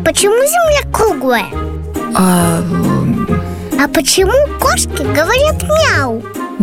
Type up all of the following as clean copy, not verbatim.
почему Земля круглая? А почему кошки говорят мяу?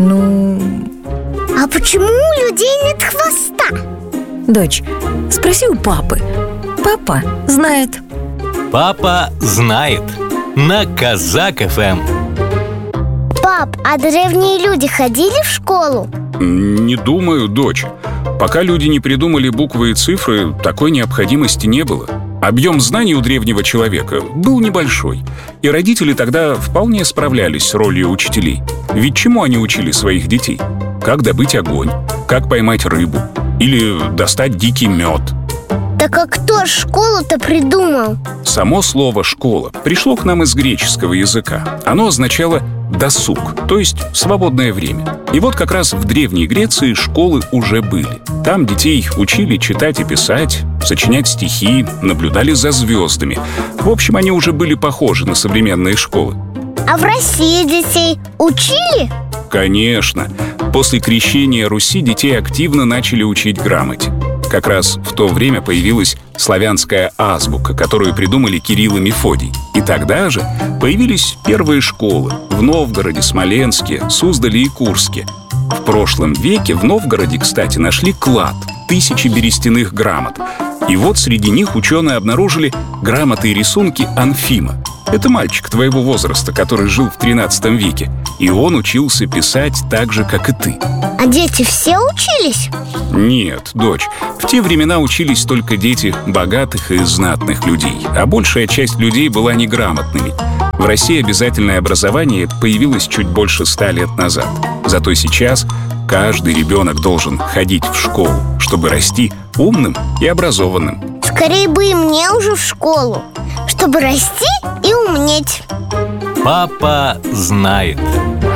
А почему у людей нет хвоста? Дочь, спроси у папы. Папа знает. Папа знает. На Казак ФМ. Пап, а древние люди ходили в школу? Не думаю, дочь. Пока люди не придумали буквы и цифры, такой необходимости не было. Объем знаний у древнего человека был небольшой, и родители тогда вполне справлялись с ролью учителей. Ведь чему они учили своих детей? Как добыть огонь, как поймать рыбу или достать дикий мед. Так а кто школу-то придумал? Само слово «школа» пришло к нам из греческого языка. Оно означало «досуг», то есть свободное время. И вот как раз в Древней Греции школы уже были. Там детей учили читать и писать, сочинять стихи, наблюдали за звездами. В общем, они уже были похожи на современные школы. А в России детей учили? Конечно. После крещения Руси детей активно начали учить грамоте. Как раз в то время появилась славянская азбука, которую придумали Кирилл и Мефодий. И тогда же появились первые школы в Новгороде, Смоленске, Суздале и Курске. В прошлом веке в Новгороде, кстати, нашли клад 1000 берестяных грамот. И вот среди них ученые обнаружили грамоты и рисунки Анфима. Это мальчик твоего возраста, который жил в 13 веке. И он учился писать так же, как и ты. А дети все учились? Нет, дочь, в те времена учились только дети богатых и знатных людей, а большая часть людей была неграмотными. В России обязательное образование появилось чуть больше 100 лет назад. Зато сейчас каждый ребенок должен ходить в школу, чтобы расти умным и образованным. Скорее бы и мне уже в школу, чтобы расти и умнеть. Папа знает.